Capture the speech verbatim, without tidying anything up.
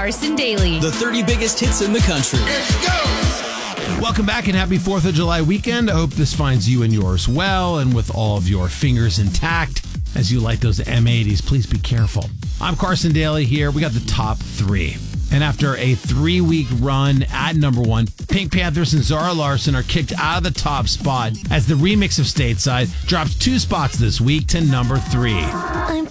Carson Daly. The thirty biggest hits in the country. Let's go! Welcome back and happy fourth of July weekend. I hope this finds you and yours well and with all of your fingers intact. As you light those M eighties, please be careful. I'm Carson Daly here. We got the top three. And after a three-week run at number one, Pink Panthers and Zara Larsson are kicked out of the top spot as the remix of Stateside drops two spots this week to number three. I'm